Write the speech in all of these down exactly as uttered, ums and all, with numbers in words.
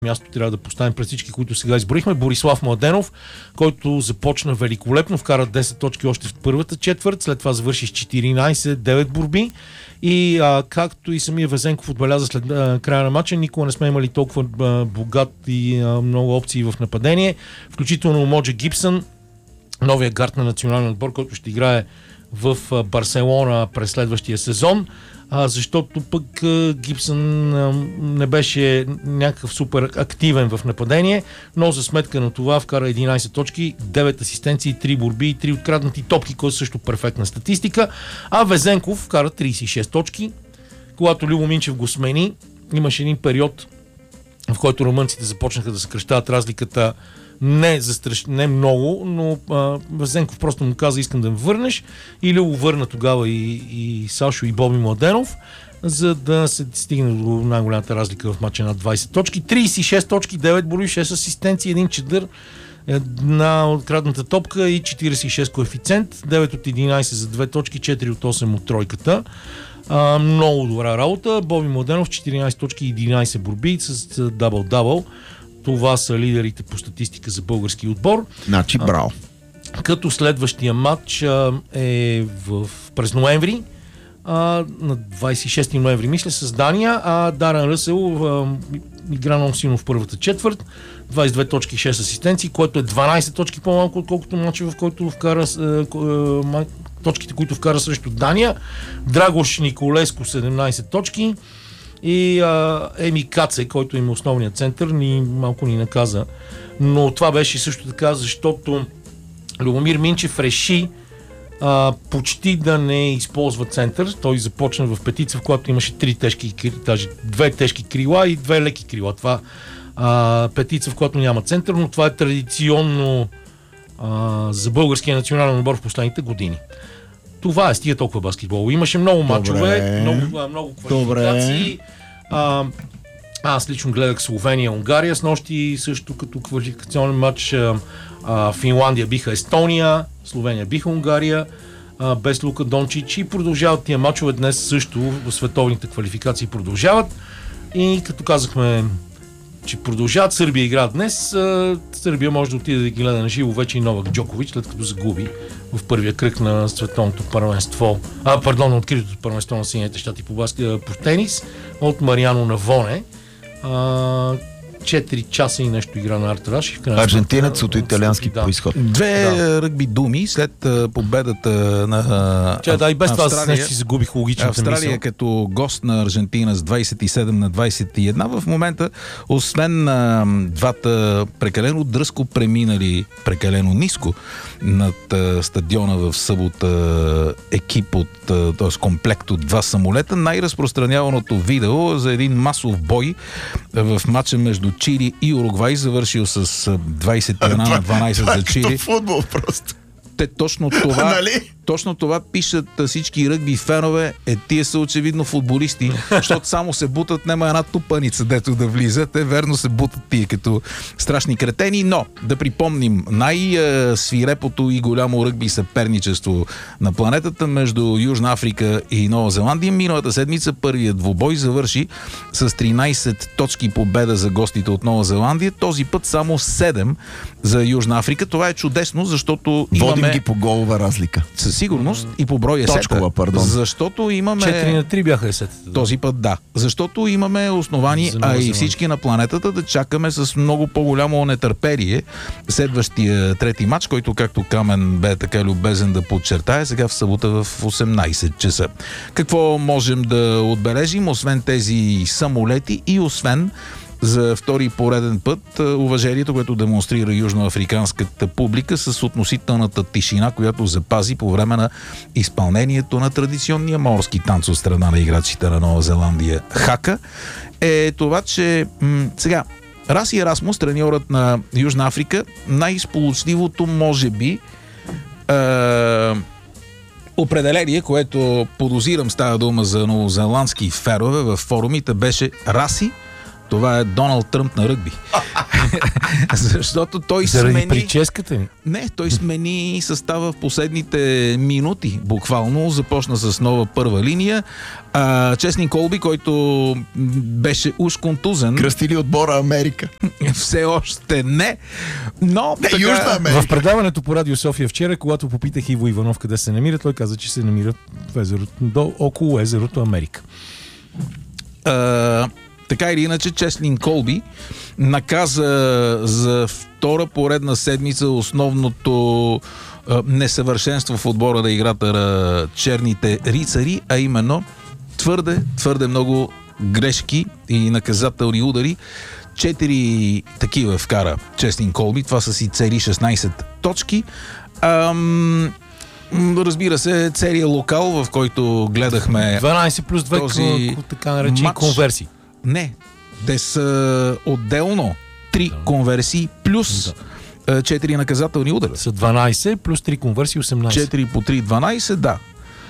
място трябва да поставим пред всички, които сега изборихме. Борислав Младенов, който започна великолепно, вкара десет точки още в първата четвърт, след това завърши с четиринайсет, девет борби. И а, както и самия Везенков отбеляза след а, края на матча, никога не сме имали толкова а, богат и а, много опции в нападение, включително Моджа Гибсън, новия гард на националния отбор, който ще играе в а, Барселона през следващия сезон, а, защото пък а, Гибсън а, не беше някакъв супер активен в нападение, но за сметка на това вкара единайсет точки, девет асистенции, три борби и три откраднати топки, което също перфектна статистика, а Везенков вкара трийсет и шест точки. Когато Любо Минчев го смени, имаше един период, в който румънците започнаха да съкращават разликата не, застраш... не много, но а, Везенков просто му каза: искам да ме върнеш, или го върна тогава и, и Сашо и Боби Младенов, за да се стигне до най-голямата разлика в матча на двайсет точки. трийсет и шест точки, девет борби, шест асистенции, един чедър, една открадната топка и четирийсет и шест коефициент, девет от единайсет за две точки, четири от осем от тройката. А, много добра работа. Боби Младенов четиринайсет точки и единайсет борби с дабъл-дабъл. Това са лидерите по статистика за български отбор. Значи, браво. А, като следващия матч а, е в, през ноември, а, на двайсет и шести ноември, мисля, с Дания, а Дарен Ръсел а, игра много силно в първата четвърт, двайсет и две точки, шест асистенции, което е дванайсет точки по-малко, отколкото матча, в който вкара а, а, точките, които вкара срещу Дания. Драгош Николеско седемнайсет точки. И а, Еми Каце, който има основният център, ни малко ни наказа. Но това беше също така, защото Любомир Минчев реши а, почти да не използва център. Той започна в петица, в която имаше три тежки, даже две тежки крила и две леки крила. Това а, петица, в която няма център, но това е традиционно а, за българския национален отбор в последните години. Това е, стига толкова баскетбол. Имаше много мачове, много, много квалификации. А, аз лично гледах Словения-Унгария с нощи, също като квалификационен матч. А, Финландия биха Естония, Словения биха Унгария, а, без Лука Дончич, и продължават тия мачове днес също. В световните квалификации продължават. И като казахме, че продължават, Сърбия играят днес. Сърбия може да отиде да ги гледа на живо вече и Новак Джокович, след като загуби в първия кръг на световното първенство, а, пардон, на откритото първенство на Съединените щати по, баскет, по тенис от Мариано Навоне. А, четири часа и нещо игра на Артраш. Аржентинец от италиански да. произход. Две да. ръгби думи след победата на Че, да, и без Австралия. това нещо си загубих логичната Австралия мисъл. като гост на Аржентина с двайсет и седем на двайсет и едно. В момента, освен а, двата прекалено дръско преминали, прекалено ниско над а, стадиона в събота екип от, т.е. комплект от два самолета, най-разпространяваното видео за един масов бой в матча между Чили и Уругвай, завършил с двайсет и едно на дванайсет за Чили. Това е като футбол просто. Те точно това, нали? точно това пишат всички ръгби фенове. Е, тия са очевидно футболисти, защото само се бутат, няма една тупаница, дето да влизат. Е, верно се бутат тия като страшни кретени, но да припомним най-свирепото и голямо ръгби съперничество на планетата между Южна Африка и Нова Зеландия. Миналата седмица първият двубой завърши с тринайсет точки победа за гостите от Нова Зеландия. Този път само седем за Южна Африка. Това е чудесно, защото имаме... Водим ги по голова разлика. Със сигурност и по брой есета. Точкова, пардон. Защото имаме... четири на три бяха есетите. Този път да. Защото имаме основани, а и всички на планетата да чакаме с много по-голямо нетърпение следващия трети матч, който, както Камен бе така любезен да подчертае, сега в събота в осемнайсет часа. Какво можем да отбележим, освен тези самолети и освен за втори пореден път уважението, което демонстрира южноафриканската публика с относителната тишина, която запази по време на изпълнението на традиционния морски танц от страна на играчите на Нова Зеландия хака, е това, че м- сега Раси Ерасмус, треньорът на Южна Африка, най-сполучливото може би е- определение, което подозирам става дума за новозеландски ферове в форумите, беше Раси, Това е Доналд Тръмп на ръгби. Защото той Заради смени... прическата ни. Не, той смени състава в последните минути, буквално. Започна с нова първа линия. А, Чеслин Колби, който беше уж контузен. Кръстили отбора Америка. Все още не. Но Не, така... Южна Америка. В предаването по Радио София вчера, когато попитах Иво Иванов къде се намира, той каза, че се намира в езерото, до, около езерото Америка. А, така или иначе, Чеслин Колби наказа за втора поредна седмица основното а, несъвършенство в отбора на играта на черните рицари, а именно твърде, твърде много грешки и наказателни удари. Четири такива вкара Чеслин Колби. Това са си цели шестнайсет точки. Ам... Разбира се, целият локал, в който гледахме дванайсет плюс две този така наречени матч. конверсии. Не, те са отделно три да. конверсии плюс да. четири наказателни удара. Са дванайсет плюс три конверсии, осемнайсет. четири по три, дванайсет, да.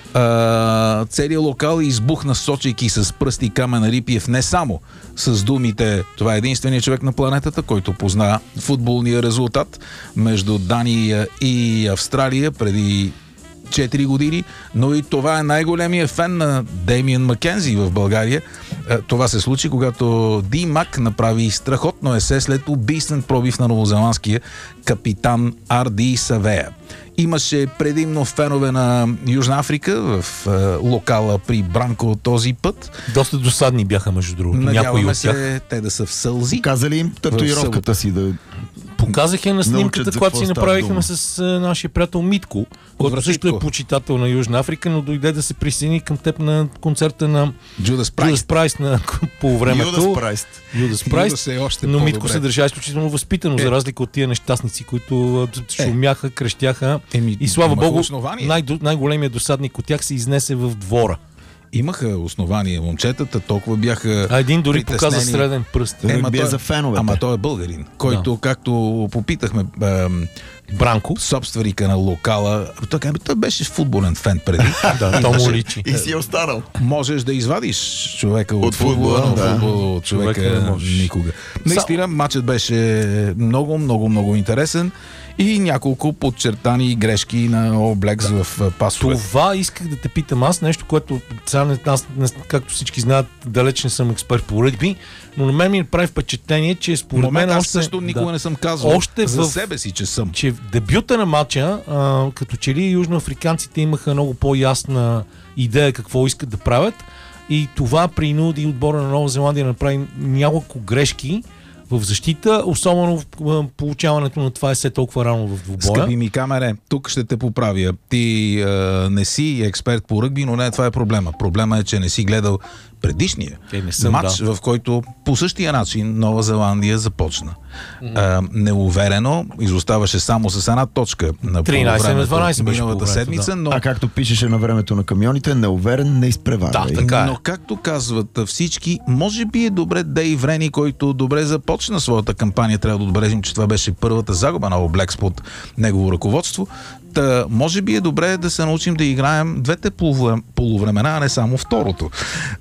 А, целият локал избухна, сочейки с пръсти Камен Рипиев не само с думите "това е единственият човек на планетата, който позна футболния резултат между Дания и Австралия преди четири години, но и това е най-големия фен на Деймиан Маккензи в България. Това се случи, когато Ди Мак направи страхотно есе след убийствен пробив на новозеландския капитан Арди Савея. Имаше предимно фенове на Южна Африка в е, локала при Бранко този път. Доста досадни бяха, между другото. Надяваме Някои от се тях. те да са в сълзи. Казали им татуировката си да... Показах я на снимката, научат за която какво си става направихме дума. с а, нашия приятел Митко, който също е почитател на Южна Африка, но дойде да се присъедини към теб на концерта на Джудас Прайс. Джудас Прайс на по времето. Юдас Прайс. Юдас Прайс. Юдас е още Но Митко по-добре. се държа изключително възпитано, Е. за разлика от тия нещастници, които а, шумяха, крещяха. Еми, И слава имаха Богу, основание. най- най-големият досадник от тях се изнесе в двора. Имаха основания момчетата, толкова бяха А един дори показа притеснени. среден пръст. Ема Ръгби е той- за феновете. Ама той е българин, който, както попитахме ем, Бранко. собственика на локала, той, каза, той беше футболен фен преди. Да, то му личи. И си е останал. Можеш да извадиш човека от, От футбола, футбола, но да. футбола от човека, Човека не можеш. никога. Наистина, матчът беше много, много, много интересен и няколко подчертани грешки на All Blacks в пасове. Това исках да те питам аз, нещо, което сега не, аз, не, както всички знаят, далеч не съм експерт по ръгби, но на мен ми прави впечатление, че според Момент, мен аз още... също никога да, не съм казвал още за в- себе си, че съм. че в дебюта на матча, а, като че ли южноафриканците имаха много по-ясна идея какво искат да правят и това принуди отбора на Нова Зеландия да направи няколко грешки в защита, особено в а, получаването на това есе толкова рано в двубоя. Скъпи ми камере, тук ще те поправя. Ти е, не си експерт по ръгби, но не това е проблема. Проблема е, че не си гледал предишния Е, не съм, матч, да. в който по същия начин Нова Зеландия започна. Mm-hmm. Е, неуверено, изоставаше само с една точка на тринайсет на полувремето дванайсет беше миналата полувремето, седмица, да. но А както пишеше на времето на камионите, неуверен, не изпреварвай. Да, така е. Но както казват всички, може би е добре Дейв Рени, който добре започна своята кампания. Трябва да отбележим, че това беше първата загуба на All Blacks под негово ръководство. Та, може би е добре да се научим да играем двете полувре- полувремена, а не само второто.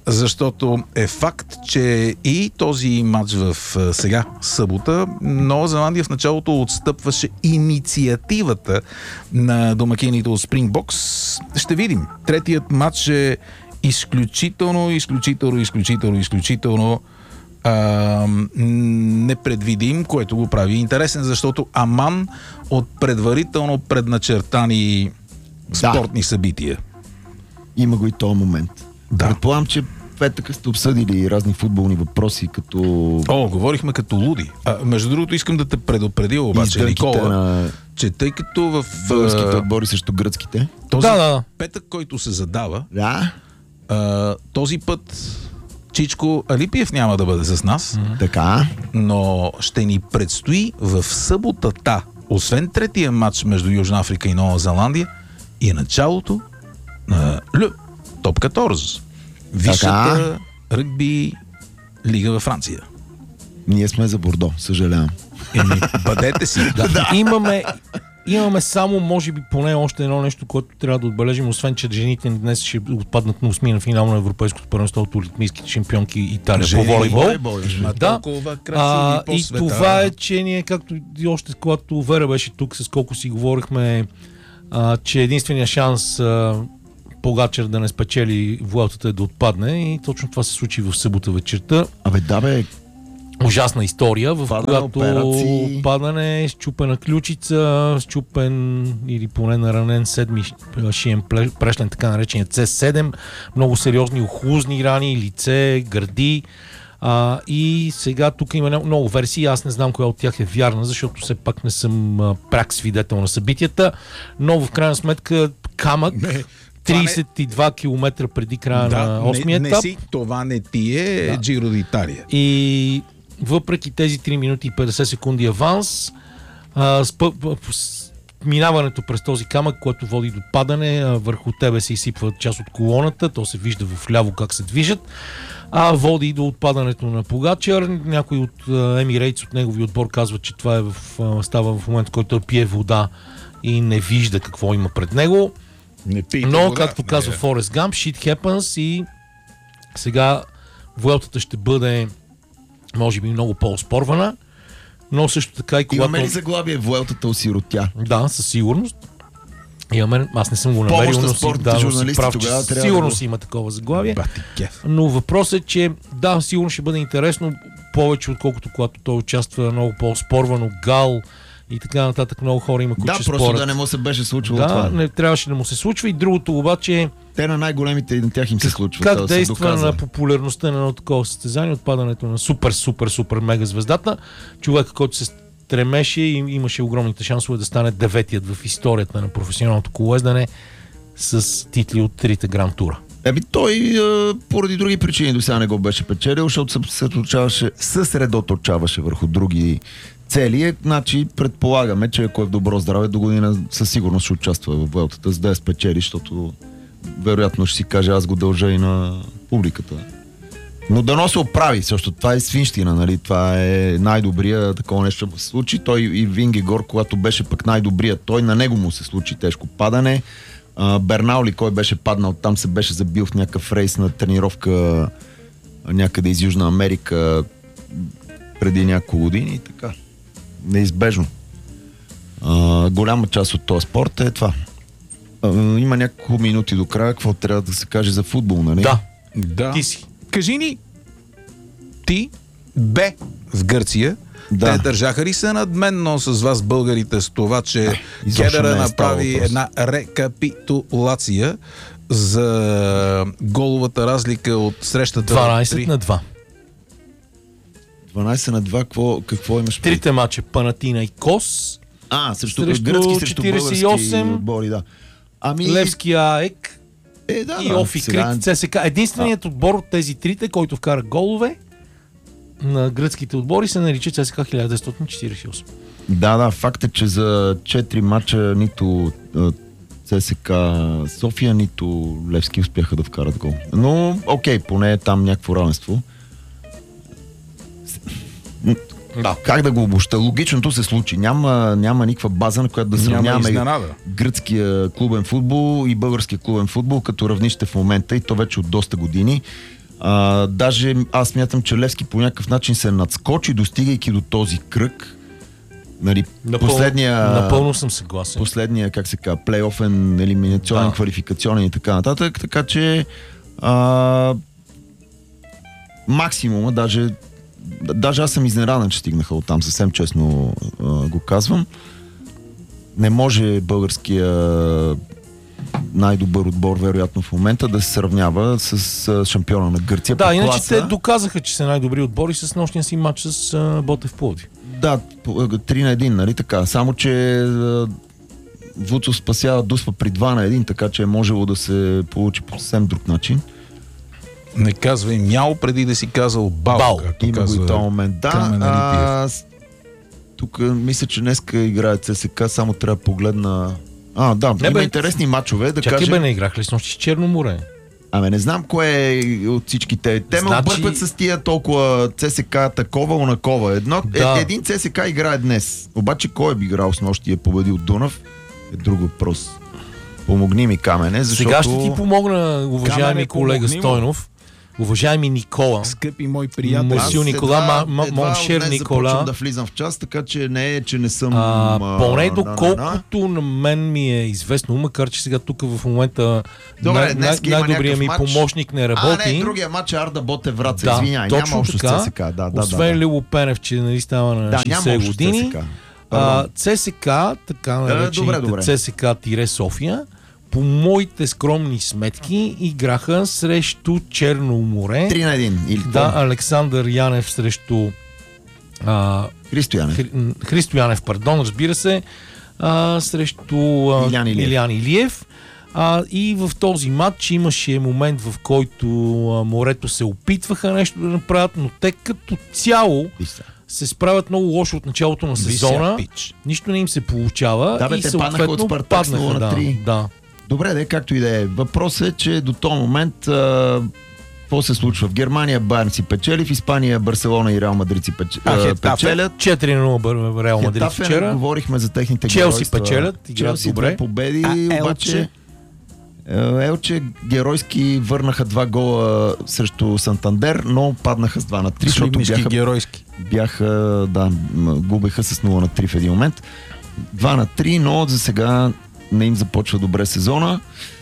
Защото е факт, че и този матч в а, сега, събота, Нова Зеландия в началото отстъпваше инициативата на домакините от Спрингбокс. Ще видим. Третият матч е изключително, изключително, изключително, изключително а, непредвидим, което го прави интересен, защото Аман от предварително предначертани спортни събития. Има го и този момент. Да. Предполагам, че петък сте обсъдили разни футболни въпроси, като О, говорихме като луди. А, между другото, искам да те предупредя обаче, издънките Никола, на че тъй като в българските а, отбори срещу гръцките. този Да, да, да. петък, който се задава, Да, а, този път Чичко Алипиев няма да бъде с нас, mm-hmm. така. но ще ни предстои в съботата, освен третия матч между Южна Африка и Нова Зеландия, и началото на Ле Топ четиринайсет. Висшата ръгби лига във Франция. Ние сме за Бордо, съжалявам. Еми, бъдете си. Да. Имаме Имаме само, може би, поне още едно нещо, което трябва да отбележим, освен че жените днес ще отпаднат на осми на финал на Европейското първенство от олимпийските шампионки Италия по волейбол. волейбол Да. А, и това е, че ние, както и още когато Вера беше тук, с колко си говорихме, а, че единственият шанс а, Погачар да не спечели Vueltата е да отпадне, и точно това се случи в събота вечерта. Абе, да бе, ужасна история, в падане, която операции. падане, счупена ключица, счупен или поне наранен седми шиен прешлен, така наречения С седем, много сериозни охлузни рани, лице, гърди. А, и сега тук има много версии, аз не знам коя от тях е вярна, защото все пак не съм а, пряк свидетел на събитията, но в крайна сметка камък трийсет и два километра преди края да, на осмия не, етап. Не си, това не ти е Да. Джиро d'Италия. И въпреки тези три минути и петдесет секунди аванс, а, спъ, с, минаването през този камък, което води до падане, а, върху тебе се изсипва част от колоната, то се вижда в ляво как се движат, а води до отпадането на Погачар. Някой от Emirates, от негови отбор, казва, че това е в, а, става в момента, който той пие вода и не вижда какво има пред него. Не пийте Но, вода. както казва Не, Форест Гамп, shit happens, и сега Vueltата ще бъде може би много по-оспорвана, но също така и когато... Имаме ли заглавие Vueltата осиротя? Да, със сигурност. Имаме, аз не съм го намерил, Помощ на но си, спортните да, но си журналисти прав, че тогава трябва сигурно да го- си има такова заглавие. Бати кеф. Но въпросът е, че да, сигурно ще бъде интересно, повече отколкото когато той участва много по-спорвано, Гал и така нататък. Много хора има, които Да, ще просто спорят. да не му се беше случвало Да, това. не трябваше да му се случва. И другото обаче е Те на най-големите и на тях им се случва. как това се действа доказва. на популярността на едно такова състезание, отпадането на супер, супер, супер мега звездата. Човека, който се стремеше и имаше огромните шансове да стане деветият в историята на професионалното колоездене с титли от трите Гранд Тура. Еби той е, поради други причини до сега не го беше печелил, защото се съсредоточаваше, съсредоточаваше върху други цели. Е, значи предполагаме, че ако е в добро здраве, до година със сигурност ще участва в Vueltата, за да я спечели, защото вероятно ще си каже, аз го дължа и на публиката. Но дано се оправи, защото това е свинщина, нали? Това е най-добрия такова нещо в случай. Той и Вингегор, когато беше пък най-добрия, той на него му се случи тежко падане. А, Бернаули, кой беше паднал, там се беше забил в някакъв рейс на тренировка някъде из Южна Америка преди няколко години и така. Неизбежно. А, голяма част от този спорт е това. А, има няколко минути до края, какво трябва да се каже за футбол, нали? Да, Да. ти си. Кажи ни, ти бе в Гърция. Да. Те държаха ли се надменно с вас българите с това, че изобщо Кедъра не е става направи въпрос. една рекапитулация за головата разлика от срещата? дванайсет на два. дванайсет на два, какво, какво имаш? Трите мача Панатина и Кос, А, срещу, срещу гръцки, срещу четирийсет и български осем, отбори, да. Ами, Левски АЕК е, да, и да, Офи сега- Крит ЦСК. Единственият отбор от тези трите, който вкара голове на гръцките отбори, се нарича ЦСК хиляда деветстотин четирийсет и осем. Да, да, факт е, че за четири мача нито а, ЦСК София, нито Левски успяха да вкарат гол. Но, окей, поне е там някакво равенство. Да. Как да го обобща? Логичното се случи. Няма, няма никаква база, на която да Няма сравняваме изненада. гръцкия клубен футбол и българския клубен футбол като равнище в момента, и то вече от доста години. А, даже аз смятам, че Левски по някакъв начин се надскочи, достигайки до този кръг. Нали, Напълно, последния, напълно съм съгласен. последния, как се казва, плейофен, елиминационен, Да. квалификационен и така нататък. Така че а, максимума, даже, даже аз съм изненадан, че стигнаха оттам, съвсем честно а, го казвам. Не може българския най-добър отбор, вероятно в момента, да се сравнява с а, шампиона на Гърция. Да, по иначе класа. те доказаха, че са най-добри отбори с нощния си матч с а, Ботев Пловдив. Да, три на един, нали така. Само, че а, Вуцов спасява Дусва при два на един, така че е можело да се получи по съвсем друг начин. Не казвай мяо преди да си казал бал, Бал. както Има го казва и този момент. Да, Камен Рипиев. а, с- тук мисля, че днеска играе ЦСК, само трябва да погледна... А, да, Не, има бе, интересни матчове, да Чакай кажем... бе, не играх ли с нощи с Черно море? Ами не знам кое е от всичките. Те ме Значи- объркват с тия толкова ЦСКА такова, онакова. Едно, Да. е, един ЦСКА играе днес. Обаче кой е би играл с нощи и е победил Дунав е друг въпрос. Помогни ми, Камене, защото... Сега ще ти помогна, уважаеми Камене, колега помогни му. Стойнов, уважаеми Никола. Скъпи мой приятел. Мусил Аз Никола, едва- ма- ма- едва Моншер от днес Никола. започвам да влизам в час, така че не е, че не съм... А, а, поне на- на- на- доколкото на мен ми е известно, макар че сега тук в момента Добре, най- днес най- има най-добрият ми някакъв матч. помощник не А, работи. не, другия матч е Арда Ботев Враца, Да, извиняй, точно няма общо така. с ЦСКА. Да, да, Освен да, да. Лило Пенев, че нали става на Да, няма шейсет общо с години. ЦСКА. А, Пардон. ЦСКА, така добре, наречените добре. ЦСКА-София, по моите скромни сметки играха срещу Черно море. Три на един. Или Да, да, Александър Янев срещу а, Христо Янев. Хри, Христо Янев, пардон, разбира се, а, срещу а, Илян Илиев. Илян Илиев. А, и в този матч имаше момент, в който а, морето се опитваха нещо да направят, но те като цяло Виж сега. се справят много лошо от началото на сезона. Пич. Нищо не им се получава. Да, бе, и те паднаха съответно от Спартак с нула на паднаха, три. да, да. Добре, де, както и да е. Въпросът е, че до този момент а, какво се случва? В Германия Байерн си печели, в Испания Барселона и Реал Мадрид си печ... А, а, Хетафе? печелят. четири на нула Бър- Реал Мадрид Хетафе, вчера. говорихме за техните Челси геройства. печелят, играят Челси добре. две победи, А Елче? обаче е, Елче геройски върнаха два гола срещу Сантандер, но паднаха с два на три, защото Сливнишки бяха, геройски. бяха да, м, губеха с нула на три в един момент. два на три, но за сега не им започва добре сезона.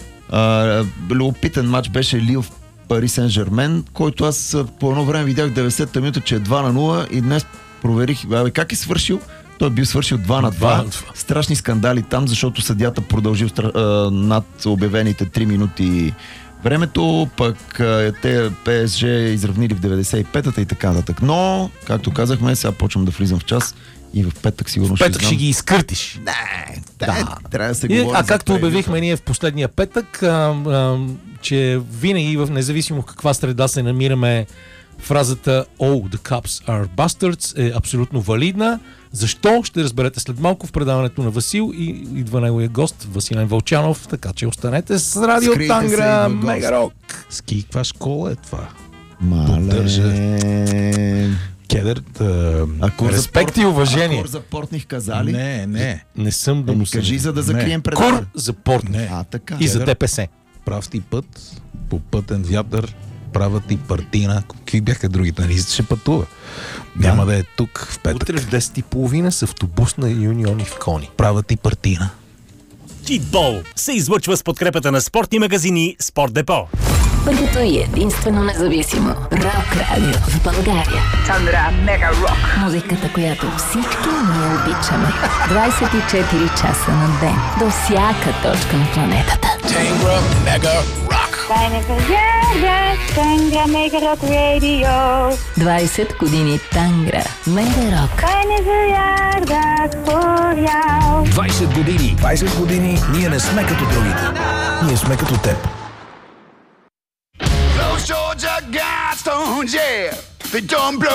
А, любопитен матч беше Лил в Пари Сен-Жермен, който аз а, по едно време видях деветдесета минута, че е два на нула и днес проверих абе, как е свършил. Той е бил свършил два на два два. на два. Страшни скандали там, защото съдята продължил стра... а, над обявените три минути времето, пък а, те ПСЖ изравнили в деветдесет и пета и така нататък. Но, както казахме, сега почвам да влизам в час и в петък сигурно Петък ще ще знам. ги изкъртиш. Не, Да. да. Трябва да се И, говори а за както премията. обявихме ние в последния петък, а, а, че винаги, в независимо в каква среда се намираме, фразата Oh, the cops are bastards е абсолютно валидна. Защо? Ще разберете след малко в предаването на Васил и идва неговия гост Василен Вълчанов, така че останете с Радио Скрийте се, Тангра, идва гост. Мега Рок. Ски, каква школа е това? Мале. Кедър, да... Ако Респект и уважение. Ако за портних казали, Не, не, Не съм да да му ми се... кажи, за да Не. закрием Кур предаване. за порт не. А, така. и за Кедър. ДПС. Прав ти път, по пътен вятър, права ти партина. Какви бяха другите? Нали ще пътува? Да. Няма да е тук в петък. Утре в десет и половина с автобус на Юниони в Кони. Права ти партина. Китбол се излъчва с подкрепата на спортни магазини Спорт Депо. Първото и единствено независимо рок радио в България. Тандра Мега Рок. Музиката, която всички ние обичаме. двайсет и четири часа на ден. До всяка точка на планетата. Тангра Мега Рок Радио. двайсет години Тангра. Мега Рок. Тайне за ярда спорял. двайсет години. двайсет години ние не сме като другите. Ние сме като теб. Those Georgia Guidestones, yeah, they don't blow